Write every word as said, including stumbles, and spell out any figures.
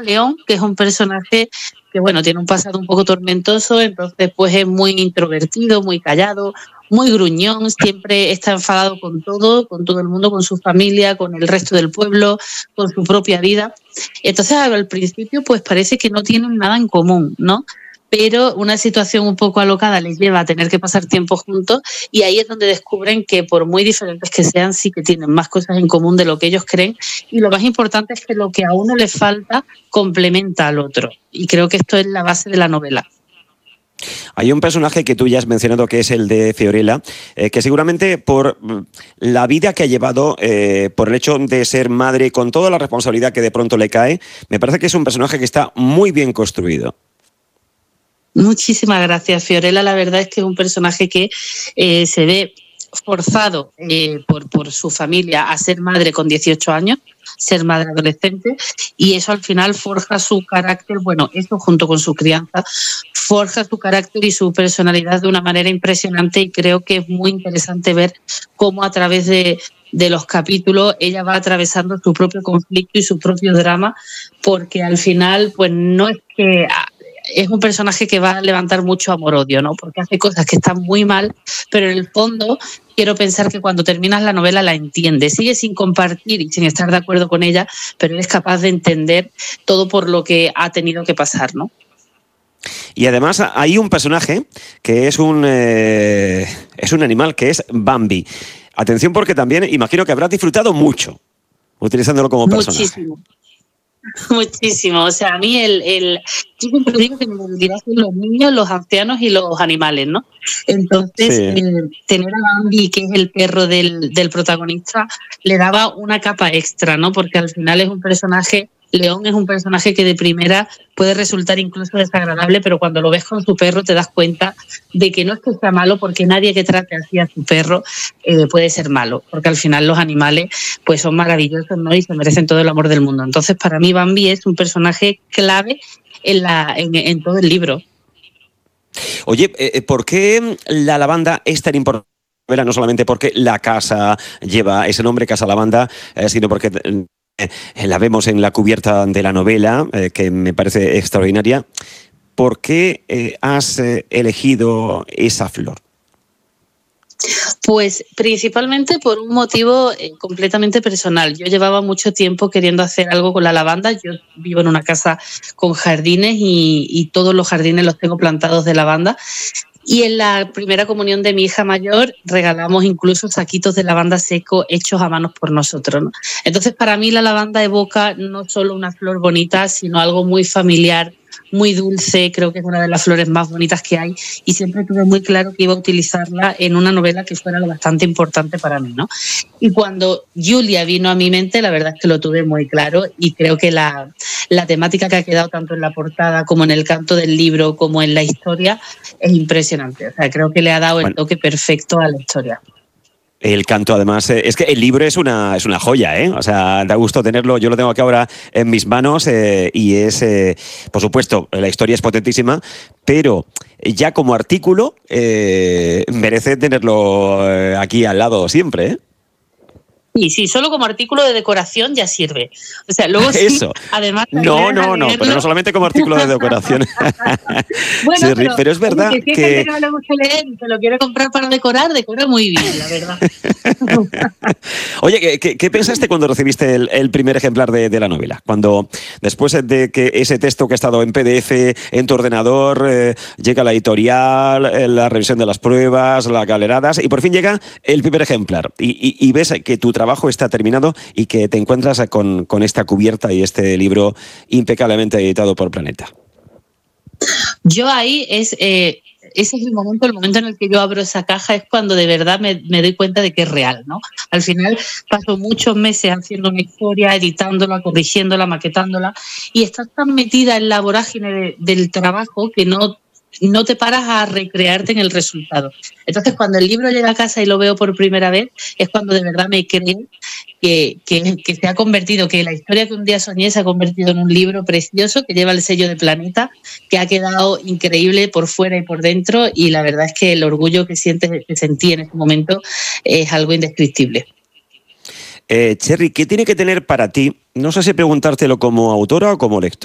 León, que es un personaje que, bueno, tiene un pasado un poco tormentoso, entonces pues es muy introvertido, muy callado, muy gruñón, siempre está enfadado con todo, con todo el mundo, con su familia, con el resto del pueblo, con su propia vida. Entonces, al principio, pues parece que no tienen nada en común, ¿no? Pero una situación un poco alocada les lleva a tener que pasar tiempo juntos y ahí es donde descubren que por muy diferentes que sean, sí que tienen más cosas en común de lo que ellos creen y lo más importante es que lo que a uno le falta complementa al otro y creo que esto es la base de la novela. Hay un personaje que tú ya has mencionado que es el de Fiorella, eh, que seguramente por la vida que ha llevado, eh, por el hecho de ser madre, con toda la responsabilidad que de pronto le cae, me parece que es un personaje que está muy bien construido. Muchísimas gracias, Fiorella. La verdad es que es un personaje que eh, se ve forzado eh, por, por su familia a ser madre con dieciocho años, ser madre adolescente, y eso al final forja su carácter, bueno, eso junto con su crianza, forja su carácter y su personalidad de una manera impresionante y creo que es muy interesante ver cómo a través de, de los capítulos ella va atravesando su propio conflicto y su propio drama, porque al final pues no es que... es un personaje que va a levantar mucho amor-odio, ¿no? Porque hace cosas que están muy mal, pero en el fondo quiero pensar que cuando terminas la novela la entiendes. Sigue sin compartir y sin estar de acuerdo con ella, pero eres capaz de entender todo por lo que ha tenido que pasar, ¿no? Y además hay un personaje que es un, eh, es un animal, que es Bambi. Atención porque también imagino que habrás disfrutado mucho utilizándolo como personaje. Muchísimo. Muchísimo, o sea, a mí el, el yo siempre digo que me dirán los niños, los ancianos y los animales, ¿no? Entonces, Sí. eh, tener a Bambi, que es el perro del, del protagonista, le daba una capa extra, ¿no? Porque al final es un personaje, León es un personaje que de primera puede resultar incluso desagradable, pero cuando lo ves con su perro te das cuenta de que no es que sea malo, porque nadie que trate así a su perro eh, puede ser malo, porque al final los animales pues son maravillosos, ¿no? Y se merecen todo el amor del mundo. Entonces, para mí Bambi es un personaje clave en, la, en, en todo el libro. Oye, eh, ¿por qué la lavanda es tan importante? No solamente porque la casa lleva ese nombre, Casa Lavanda, eh, sino porque eh, la vemos en la cubierta de la novela, eh, que me parece extraordinaria. ¿Por qué eh, has eh, elegido esa flor? Pues principalmente por un motivo eh, completamente personal. Yo llevaba mucho tiempo queriendo hacer algo con la lavanda. Yo vivo en una casa con jardines y, y todos los jardines los tengo plantados de lavanda. Y en la primera comunión de mi hija mayor regalamos incluso saquitos de lavanda seco hechos a manos por nosotros, ¿no? Entonces, para mí la lavanda evoca no solo una flor bonita, sino algo muy familiar, muy dulce. Creo que es una de las flores más bonitas que hay y siempre tuve muy claro que iba a utilizarla en una novela que fuera lo bastante importante para mí, ¿no? Y cuando Julia vino a mi mente, la verdad es que lo tuve muy claro y creo que la, la temática que ha quedado tanto en la portada como en el canto del libro como en la historia es impresionante. O sea, creo que le ha dado el bueno. toque perfecto a la historia. El canto, además, es que el libro es una, es una joya, ¿eh? O sea, da gusto tenerlo. Yo lo tengo aquí ahora en mis manos eh, y es, eh, por supuesto, la historia es potentísima, pero ya como artículo eh, merece tenerlo aquí al lado siempre, ¿eh? Sí, sí, solo como artículo de decoración ya sirve. O sea, luego sí, eso. Además... No, no, no, pero no solamente como artículo de decoración. Bueno, sí, pero, pero es verdad oye, que... Si que... hay gente que no le gusta leer y se lo quiere comprar para decorar, decora muy bien, la verdad. Oye, ¿qué, qué, ¿qué pensaste cuando recibiste el, el primer ejemplar de, de la novela? Cuando, después de que ese texto que ha estado en P D F, en tu ordenador, eh, llega la editorial, eh, la revisión de las pruebas, las galeradas, y por fin llega el primer ejemplar. Y, y, y ves que tu trabajo está terminado y que te encuentras con, con esta cubierta y este libro impecablemente editado por Planeta. Yo ahí es... Eh... Ese es el momento, el momento en el que yo abro esa caja es cuando de verdad me, me doy cuenta de que es real, ¿no? Al final paso muchos meses haciendo una historia, editándola, corrigiéndola, maquetándola y estás tan metida en la vorágine de, del trabajo que no, no te paras a recrearte en el resultado. Entonces, cuando el libro llega a casa y lo veo por primera vez, es cuando de verdad me creo que, que, que se ha convertido, que la historia que un día soñé se ha convertido en un libro precioso que lleva el sello de Planeta, que ha quedado increíble por fuera y por dentro y la verdad es que el orgullo que sientes, que sentí en ese momento es algo indescriptible. Eh, Cherry, ¿qué tiene que tener para ti? No sé si preguntártelo como autora o como lectora.